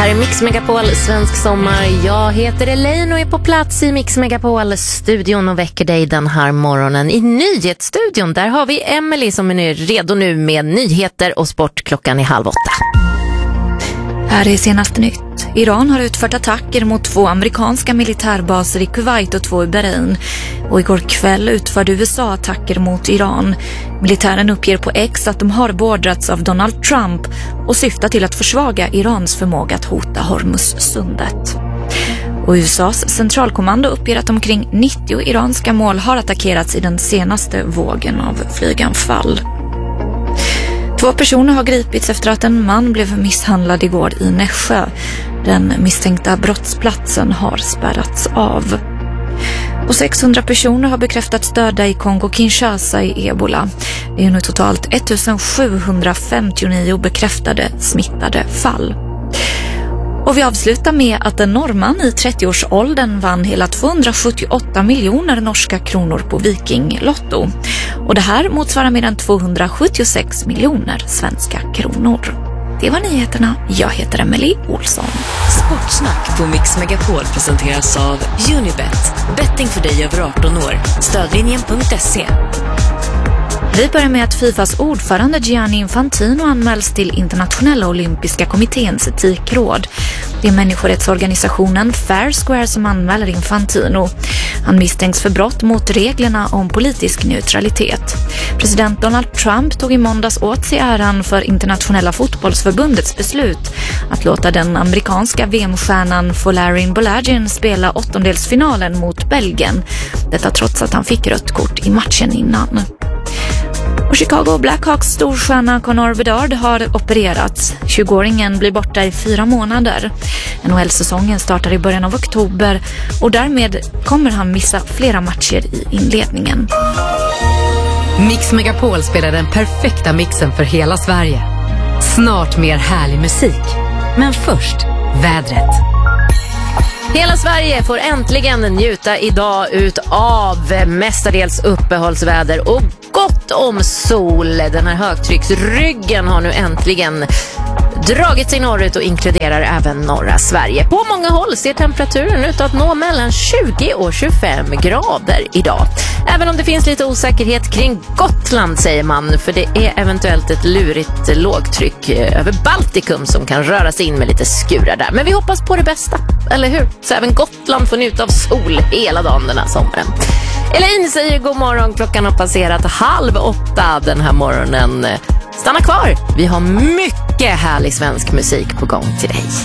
Här är Mix Megapol, svensk sommar. Jag heter Elaine och är på plats i Mix Megapol-studion och väcker dig den här morgonen. I nyhetsstudion, där har vi Emily som är redo nu med nyheter och sport. Klockan är 7:30. Här är senaste nytt. Iran har utfört attacker mot 2 amerikanska militärbaser i Kuwait och 2 i Bahrain. Och igår kväll utförde USA attacker mot Iran. Militären uppger på X att de har beordrats av Donald Trump och syftar till att försvaga Irans förmåga att hota Hormuzsundet. Och USAs centralkommando uppger att omkring 90 iranska mål har attackerats i den senaste vågen av flyganfall. 2 personer har gripits efter att en man blev misshandlad igår i Nässjö. Den misstänkta brottsplatsen har spärrats av. Och 600 personer har bekräftats döda i Kongo-Kinshasa i Ebola. Det är nu totalt 1759 bekräftade smittade fall. Och vi avslutar med att en norrman i 30-årsåldern vann hela 278 miljoner norska kronor på Viking-lotto. Och det här motsvarar mer än 276 miljoner svenska kronor. Det var nyheterna. Jag heter Emily Olsson. Sportsnack på Mix Megapol presenteras av Unibet. Betting för dig över 18 år. Stödlinjen.se. Vi börjar med att Fifas ordförande Gianni Infantino anmäls till Internationella olympiska kommitténs etikråd. Det är människorättsorganisationen Fair Square som anmäler Infantino. Han misstänks för brott mot reglerna om politisk neutralitet. President Donald Trump tog i måndags åt sig äran för Internationella fotbollsförbundets beslut att låta den amerikanska VM-stjärnan Folarin Balagian spela åttondelsfinalen mot Belgien. Detta trots att han fick rött kort i matchen innan. Och Chicago Blackhawks storstjärna Connor Bedard har opererats. 20-åringen blir borta i 4 månader. NHL-säsongen startar i början av oktober och därmed kommer han missa flera matcher i inledningen. Mix Megapol spelar den perfekta mixen för hela Sverige. Snart mer härlig musik. Men först, vädret. Hela Sverige får äntligen njuta idag av mestadels uppehållsväder och gott om sol. Den här högtrycksryggen har nu äntligen dragit sig norrut och inkluderar även norra Sverige. På många håll ser temperaturen ut att nå mellan 20 och 25 grader idag. Även om det finns lite osäkerhet kring Gotland, säger man, för det är eventuellt ett lurigt lågtryck över Baltikum som kan röra sig in med lite skurar där. Men vi hoppas på det bästa, eller hur? Så även Gotland får njuta av sol hela dagen den här sommaren. Elaine säger god morgon, klockan har passerat 7:30 den här morgonen. Stanna kvar, vi har mycket härlig svensk musik på gång till dig.